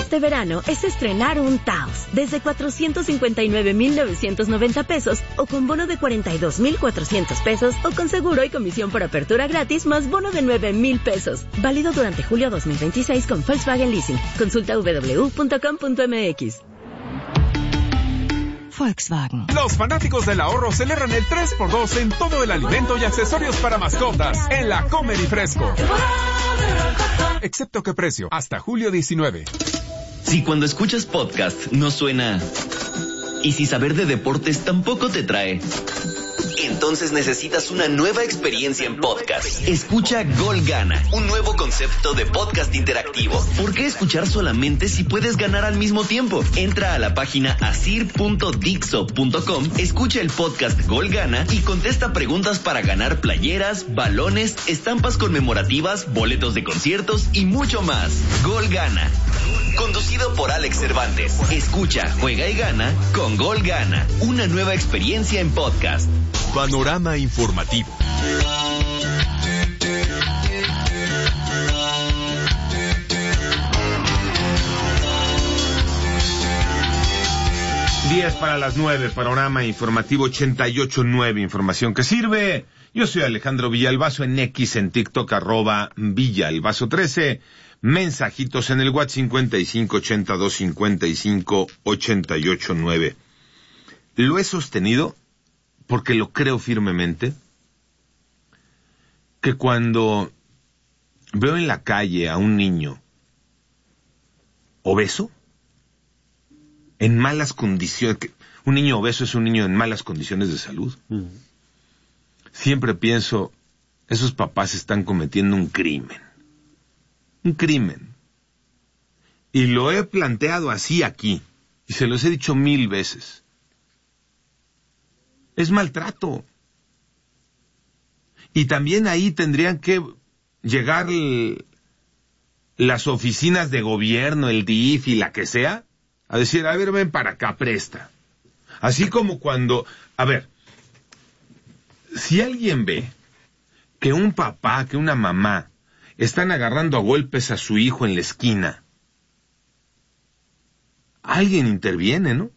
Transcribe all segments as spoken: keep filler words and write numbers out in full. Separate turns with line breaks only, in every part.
Este verano es estrenar un Taos desde cuatrocientos cincuenta y nueve mil novecientos noventa pesos o con bono de cuarenta y dos mil cuatrocientos pesos o con seguro y comisión por apertura gratis más bono de nueve mil pesos. Válido durante julio dos mil veintiséis con Volkswagen Leasing. Consulta doble u doble u doble u punto com punto m x.
Volkswagen.
Los fanáticos del ahorro celebran el tres por dos en todo el alimento y accesorios para mascotas en la Comer y Fresco. Excepto que precio, hasta julio diecinueve.
Si cuando escuchas podcast no suena... y si saber de deportes tampoco te trae... entonces necesitas una nueva experiencia en podcast. Escucha Gol Gana, un nuevo concepto de podcast interactivo. ¿Por qué escuchar solamente si puedes ganar al mismo tiempo? Entra a la página asir punto dixo punto com, escucha el podcast Gol Gana y contesta preguntas para ganar playeras, balones, estampas conmemorativas, boletos de conciertos y mucho más. Gol Gana. Conducido por Alex Cervantes. Escucha, juega y gana con Gol Gana. Una nueva experiencia en podcast.
Panorama informativo.
diez para las nueve, panorama informativo ochenta y ocho punto nueve, información que sirve. Yo soy Alejandro Villalbazo, en X, en TikTok, arroba Villalbazo trece. Mensajitos en el WhatsApp cincuenta y cinco ochenta y dos cincuenta y cinco ochenta y ocho nueve. Lo he sostenido porque lo creo firmemente, que cuando veo en la calle a un niño obeso, en malas condiciones, un niño obeso es un niño en malas condiciones de salud, uh-huh. Siempre pienso, esos papás están cometiendo un crimen. Un crimen. Y lo he planteado así aquí, y se los he dicho mil veces. Es maltrato. Y también ahí tendrían que llegar el, las oficinas de gobierno, el D I F y la que sea, a decir, a ver, ven para acá, presta. Así como cuando, a ver, si alguien ve que un papá, que una mamá, están agarrando a golpes a su hijo en la esquina, alguien interviene, ¿no?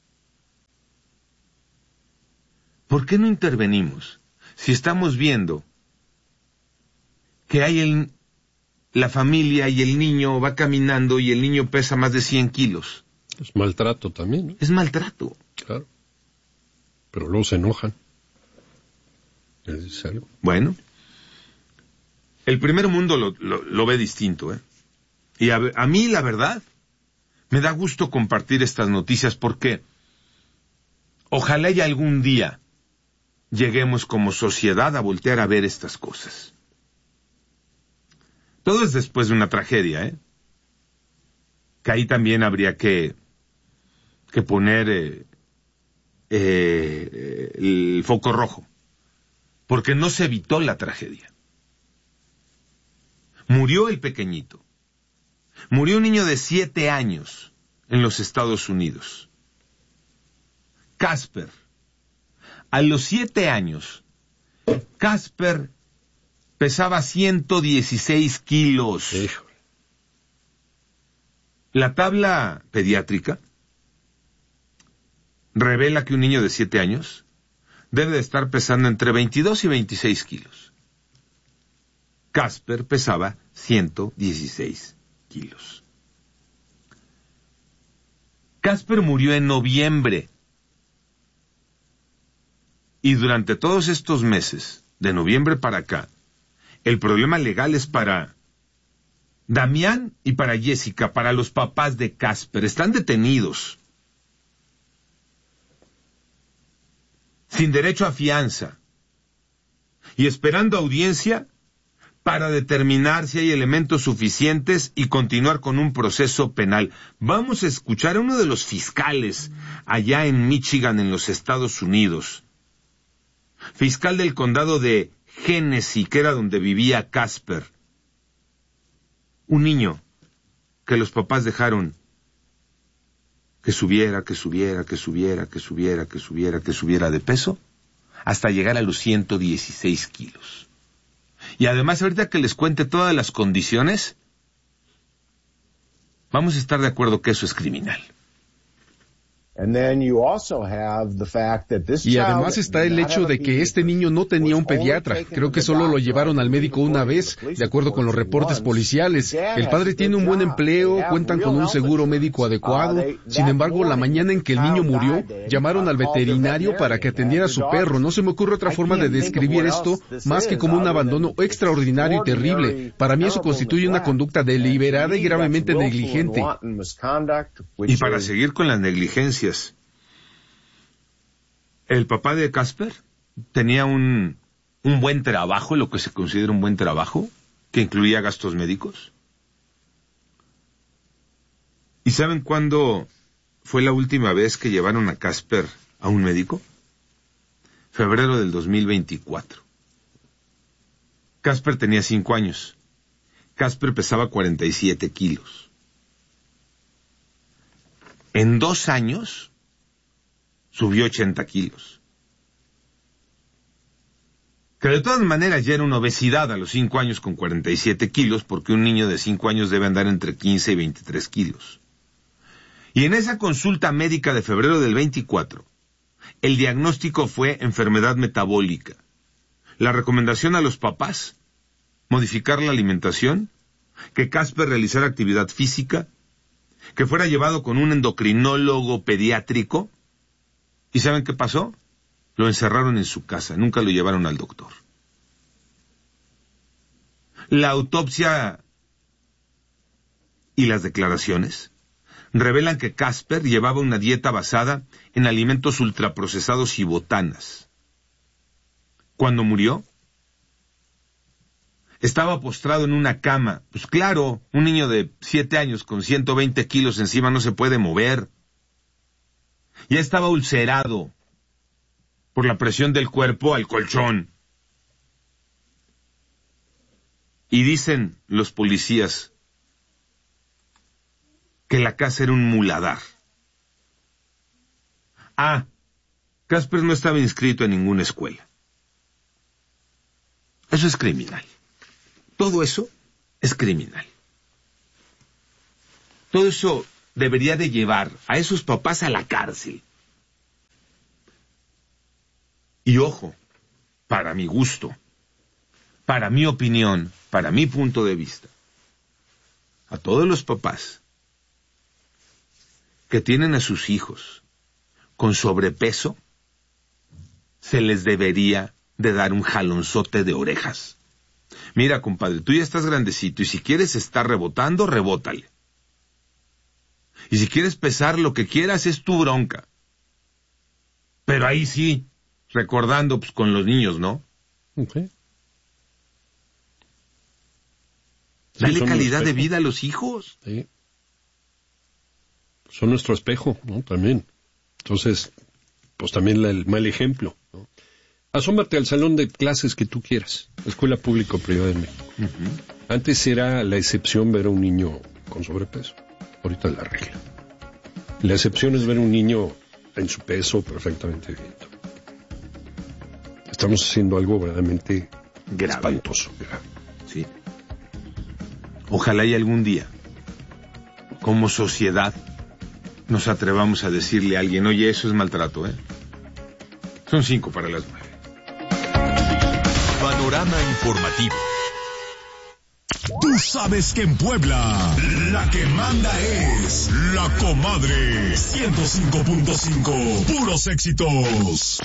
¿Por qué no intervenimos? Si estamos viendo que hay el, la familia y el niño va caminando y el niño pesa más de cien kilos.
Es maltrato también, ¿no?
Es maltrato.
Claro. Pero luego se enojan. ¿Les dice algo?
Bueno. El primer mundo lo, lo, lo ve distinto, ¿eh? Y a, a mí, la verdad, me da gusto compartir estas noticias porque ojalá y algún día lleguemos como sociedad a voltear a ver estas cosas. Todo es después de una tragedia, ¿eh? Que ahí también habría que, que poner eh, eh, el foco rojo, porque no se evitó la tragedia. Murió el pequeñito. Murió un niño de siete años en los Estados Unidos. Casper. A los siete años, Casper pesaba ciento dieciséis kilos.
Hijo.
La tabla pediátrica revela que un niño de siete años debe de estar pesando entre veintidós y veintiséis kilos. Casper pesaba ciento dieciséis kilos. Casper murió en noviembre. Y durante todos estos meses, de noviembre para acá, el problema legal es para Damián y para Jessica, para los papás de Casper. Están detenidos, sin derecho a fianza, y esperando audiencia para determinar si hay elementos suficientes y continuar con un proceso penal. Vamos a escuchar a uno de los fiscales allá en Michigan, en los Estados Unidos. Fiscal del condado de Genesee, que era donde vivía Casper. Un niño que los papás dejaron que subiera, que subiera, que subiera, que subiera, que subiera, que subiera de peso, hasta llegar a los ciento dieciséis kilos. Y además, ahorita que les cuente todas las condiciones, vamos a estar de acuerdo que eso es criminal.
Y además está el hecho de que este niño no tenía un pediatra. Creo que solo lo llevaron al médico una vez, de acuerdo con los reportes policiales. El padre tiene un buen empleo, cuentan con un seguro médico adecuado. Sin embargo, la mañana en que el niño murió, llamaron al veterinario para que atendiera a su perro. No se me ocurre otra forma de describir esto más que como un abandono extraordinario y terrible. Para mí eso constituye una conducta deliberada y gravemente negligente.
Y para seguir con las negligencias, el papá de Casper tenía un, un buen trabajo, lo que se considera un buen trabajo, que incluía gastos médicos. ¿Y saben cuándo fue la última vez que llevaron a Casper a un médico? Febrero del dos mil veinticuatro. Casper tenía cinco años. Casper pesaba cuarenta y siete kilos. En dos años subió ochenta kilos. Que de todas maneras ya era una obesidad a los cinco años con cuarenta y siete kilos, porque un niño de cinco años debe andar entre quince y veintitrés kilos. Y en esa consulta médica de febrero del veinticuatro, el diagnóstico fue enfermedad metabólica. La recomendación a los papás, modificar la alimentación, que Casper realizara actividad física, que fuera llevado con un endocrinólogo pediátrico. ¿Y saben qué pasó? Lo encerraron en su casa, nunca lo llevaron al doctor. La autopsia y las declaraciones revelan que Casper llevaba una dieta basada en alimentos ultraprocesados y botanas. Cuando murió, estaba postrado en una cama. Pues claro, un niño de siete años con ciento veinte kilos encima no se puede mover. Ya estaba ulcerado por la presión del cuerpo al colchón. Y dicen los policías que la casa era un muladar. Ah, Casper no estaba inscrito en ninguna escuela. Eso es criminal. Todo eso es criminal. Todo eso debería de llevar a esos papás a la cárcel. Y ojo, para mi gusto, para mi opinión, para mi punto de vista, a todos los papás que tienen a sus hijos con sobrepeso, se les debería de dar un jalonzote de orejas. Mira, compadre, tú ya estás grandecito y si quieres estar rebotando, rebótale. Y si quieres pesar lo que quieras, es tu bronca. Pero ahí sí, recordando pues con los niños, ¿no?
Okay.
Dale
sí,
calidad de vida a los hijos.
Sí. Son nuestro espejo, ¿no? También. Entonces, pues también la, el mal ejemplo, ¿no? Asómate al salón de clases que tú quieras, escuela pública o privada en México. Uh-huh. Antes era la excepción ver a un niño con sobrepeso. Ahorita es la regla. La excepción es ver a un niño en su peso perfectamente bien. Estamos haciendo algo verdaderamente grave. Espantoso. Grave.
Sí. Ojalá y algún día, como sociedad, nos atrevamos a decirle a alguien, oye, eso es maltrato, ¿eh? Son cinco para las nueve.
Panorama informativo. Tú sabes que en Puebla, la que manda es La Comadre. ciento cinco punto cinco, puros éxitos.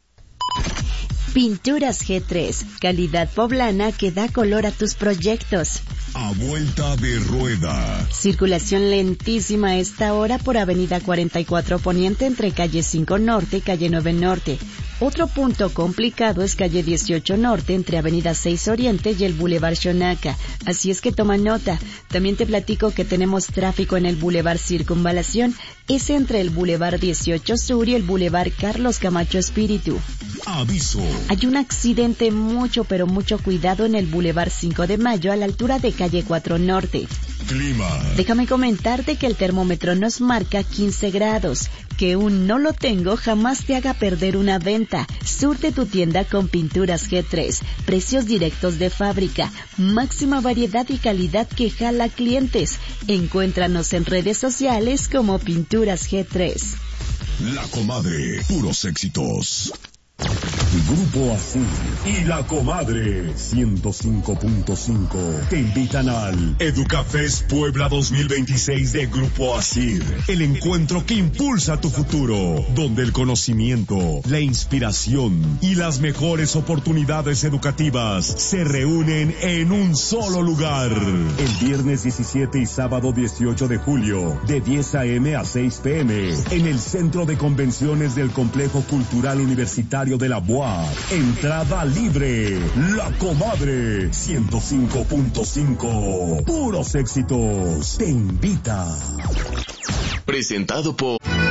Pinturas G tres, calidad poblana que da color a tus proyectos.
A vuelta de rueda.
Circulación lentísima a esta hora por Avenida cuarenta y cuatro Poniente entre calle cinco Norte y calle nueve Norte. Otro punto complicado es calle dieciocho Norte entre Avenida seis Oriente y el Boulevard Xonaca. Así es que toma nota. También te platico que tenemos tráfico en el Boulevard Circunvalación. Es entre el Boulevard dieciocho Sur y el Boulevard Carlos Camacho Espíritu.
Aviso.
Hay un accidente, mucho pero mucho cuidado en el Boulevard cinco de Mayo a la altura de calle cuatro Norte.
Clima.
Déjame comentarte que el termómetro nos marca quince grados.
Que un no lo tengo jamás te haga perder una venta. Surte tu tienda con Pinturas G tres. Precios directos de fábrica. Máxima variedad y calidad que jala clientes. Encuéntranos en redes sociales como Pinturas G tres.
La Comadre, puros éxitos. Grupo Asir y La Comadre ciento cinco punto cinco te invitan al Educafest Puebla dos mil veintiséis de Grupo Asir, el encuentro que impulsa tu futuro, donde el conocimiento, la inspiración y las mejores oportunidades educativas se reúnen en un solo lugar. El viernes diecisiete y sábado dieciocho de julio, de diez a eme a seis pe eme, en el Centro de Convenciones del Complejo Cultural Universitario de la U A P. Entrada libre. La Comadre ciento cinco punto cinco. Puros éxitos. Te invita.
Presentado por